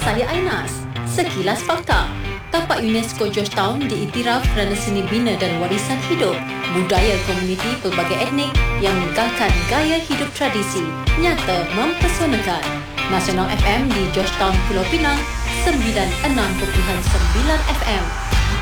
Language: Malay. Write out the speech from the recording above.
saya Ainas. Sekilas fakta. Tapak UNESCO Georgetown diiktiraf kerana seni bina dan warisan hidup, budaya komuniti pelbagai etnik yang menggalakkan gaya hidup tradisi, nyata mempesonakan. Nasional FM di Georgetown, Pulau Pinang, 96.9 FM.